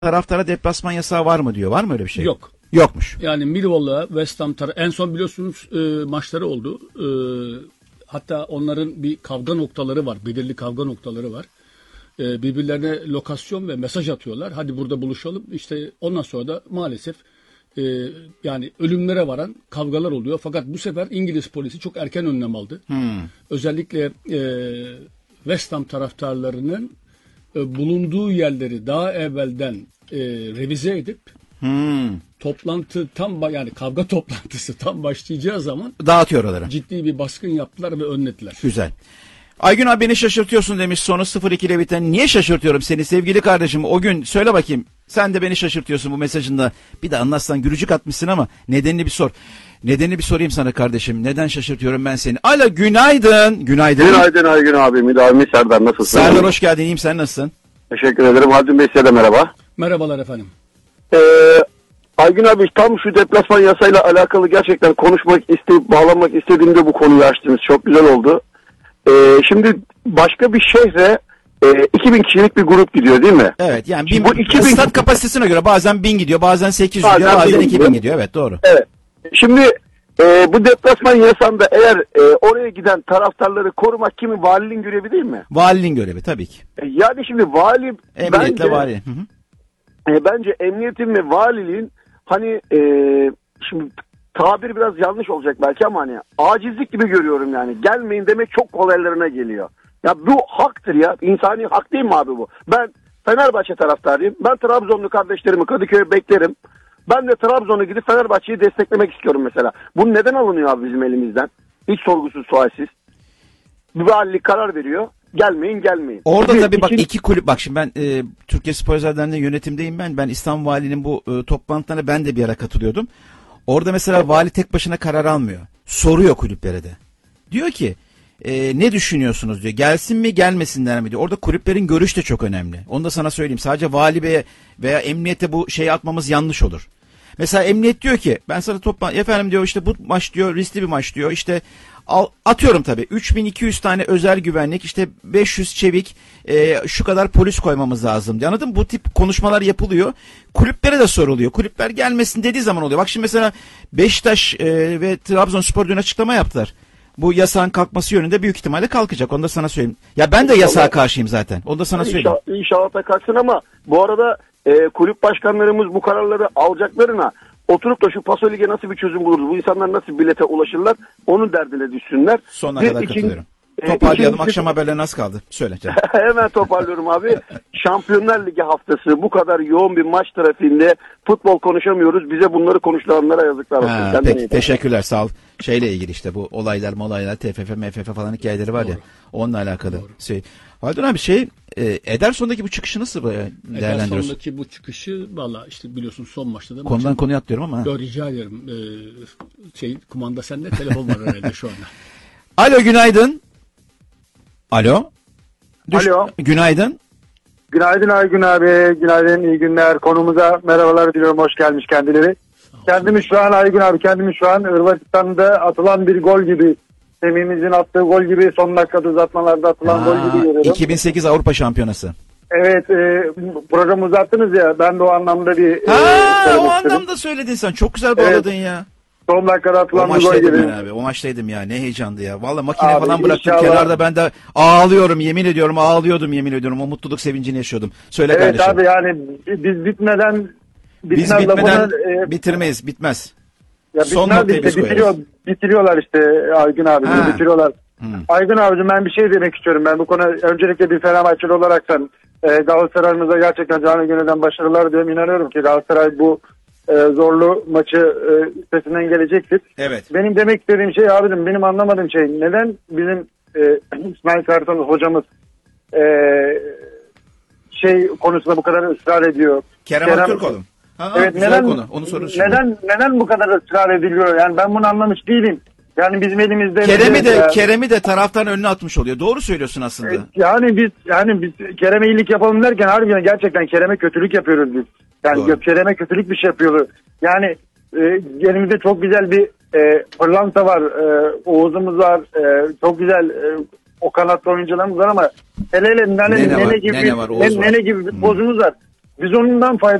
taraftara deplasman yasağı var mı diyor. Var mı öyle bir şey? Yok. Yokmuş. Yani Millwall'la West Ham en son biliyorsunuz maçları oldu. Hatta onların bir kavga noktaları var. Belirli kavga noktaları var. Birbirlerine lokasyon ve mesaj atıyorlar. Hadi burada buluşalım. İşte ondan sonra da maalesef yani ölümlere varan kavgalar oluyor. Fakat bu sefer İngiliz polisi çok erken önlem aldı. Özellikle West Ham taraftarlarının bulunduğu yerleri daha evvelden revize edip toplantı yani kavga toplantısı tam başlayacağı zaman dağıtıyor oraları. Ciddi bir baskın yaptılar ve önlediler. Güzel. Aygün abi beni şaşırtıyorsun demiş sonu 0-2 ile biten. Niye şaşırtıyorum seni sevgili kardeşim? O gün söyle bakayım. Sen de beni şaşırtıyorsun bu mesajında. Bir de anlatsan gülücük atmışsın ama nedenini bir sor. Nedenini bir sorayım sana kardeşim. Neden şaşırtıyorum ben seni? Alo günaydın. Günaydın. Günaydın Aygün abi. Müdavimi Serdar nasılsın? Serdar hoş geldin. İyiyim sen nasılsın? Teşekkür ederim. Aydın Bey size de merhaba. Merhabalar efendim. Aygün abi tam şu deplasman yasayla alakalı gerçekten konuşmak isteyip bağlanmak istediğimde bu konuyu açtınız. Çok güzel oldu. Şimdi başka bir şehre 2000 kişilik bir grup gidiyor değil mi? Evet yani bu 2000 stat kapasitesine göre bazen 1000 gidiyor, bazen 800 gidiyor, bazen 2000 gidiyor. Evet doğru. Evet. Şimdi bu deplasman yasanda eğer oraya giden taraftarları korumak kimin? Valinin görevi değil mi? Valinin görevi tabii ki. Yani şimdi vali Emniyetle vali. Bence emniyetin ve valiliğin hani şimdi tabir biraz yanlış olacak belki ama hani acizlik gibi görüyorum yani. Gelmeyin demek çok kolaylarına geliyor. Ya bu haktır ya. İnsani hak değil mi abi bu? Ben Fenerbahçe taraftarıyım. Ben Trabzonlu kardeşlerimi Kadıköy'e beklerim. Ben de Trabzon'a gidip Fenerbahçe'yi desteklemek istiyorum mesela. Bu neden alınıyor abi bizim elimizden? Hiç sorgusuz sualsiz. Bir valilik karar veriyor. Gelmeyin. Orada tabii bak iki kulüp bak şimdi ben Türkiye Spor Özel Derneği yönetimdeyim ben. Ben İstanbul Valiliğinin bu toplantılarına ben de bir ara katılıyordum. Orada mesela vali tek başına karar almıyor. Soruyor kulüplere de. Diyor ki ne düşünüyorsunuz diyor. Gelsin mi gelmesinler mi diyor. Orada kulüplerin görüşü de çok önemli. Onu da sana söyleyeyim. Sadece vali beye veya emniyete bu şeyi atmamız yanlış olur. Mesela emniyet diyor ki ben sana efendim diyor işte bu maç diyor riskli bir maç diyor. İşte atıyorum tabii 3200 tane özel güvenlik işte 500 çevik şu kadar polis koymamız lazım diye anladın mı? Bu tip konuşmalar yapılıyor. Kulüplere de soruluyor. Kulüpler gelmesin dediği zaman oluyor. Bak şimdi mesela Beşiktaş ve Trabzonspor dün açıklama yaptılar. Bu yasağın kalkması yönünde büyük ihtimalle kalkacak. Onu da sana söyleyeyim. Ya ben de yasağa karşıyım zaten. Onu da sana söyleyeyim. İnşallah da kalksın ama bu arada kulüp başkanlarımız bu kararları alacaklarına oturup da şu Paso Lig'e nasıl bir çözüm buluruz? Bu insanlar nasıl bilete ulaşırlar? Onun derdine düşsünler. Sonuna kadar katılıyorum. Toparlayalım. Akşam haberleri nasıl kaldı? Söyle canım. Hemen toparlıyorum abi. Şampiyonlar Ligi haftası bu kadar yoğun bir maç trafiğinde futbol konuşamıyoruz. Bize bunları konuşturanlara yazıklar olsun. Peki teşekkürler sağ ol. Şeyle ilgili işte bu olaylar, TFF, MFF falan hikayeleri var ya. Onunla alakalı. Haldun abi Ederson'daki bu çıkışı nasıl değerlendiriyorsun? Ederson'daki bu çıkışı valla işte biliyorsun son maçta da. Konudan konuya atlıyorum ama. Rica ederim. Kumanda sende, telefon var herhalde şu anda. Alo günaydın. Alo. Alo. Günaydın. Günaydın Aygün abi. Günaydın, iyi günler. Konumuza merhabalar diliyorum. Hoş gelmiş kendileri. Kendimi şu an Aygün abi, Hırvatistan'da atılan bir gol gibi, Semih'imizin attığı gol gibi, son dakikada uzatmalarda atılan gol gibi görüyorum. 2008 Avrupa Şampiyonası. Evet, programı uzattınız ya, ben de o anlamda o anlamda söyledin sen. Çok güzel bağladın ya. Son dakikada atılan bir gol gibi. Abi, o maçtaydım ya. Ne heyecandı ya. Vallahi makine falan bıraktım kenarda, ben de ağlıyorum yemin ediyorum. Ağlıyordum yemin ediyorum. O mutluluk sevincini yaşıyordum. Söyle kardeşim. Evet abi, yani biz bitmeden bitirmeyiz. Bitmez. Ya son noktayı biz koyarız. Bitiriyorlar işte Aygün abi. Bitiriyorlar. Aygün abicim, ben bir şey demek istiyorum. Ben bu konu öncelikle bir Fenerbahçeli olaraktan Galatasaray'ımıza gerçekten canı gönülden başarılar diyorum. İnanıyorum ki Galatasaray bu zorlu maçı üstesinden gelecektir. Evet. Benim demek istediğim şey abicim, benim anlamadığım şey, neden bizim İsmail Kartal hocamız konusunda bu kadar ısrar ediyor? Kerem Aktürkoğlu. Evet, neden bu kadar ısrar ediliyor? Yani ben bunu anlamış değilim. Yani bizim elimizde Kerem'i de taraftan önüne atmış oluyor. Doğru söylüyorsun aslında. Yani biz Kerem'e iyilik yapalım derken harbiden gerçekten Kerem'e kötülük yapıyoruz biz. Yani Doğru. Kerem'e kötülük bir şey yapıyoruz. Yani elimizde çok güzel bir pırlanta var. Oğuz'umuz var. Çok güzel o kanatta oyuncularımız var ama hele Nene gibi bir pozumuz var. Biz ondan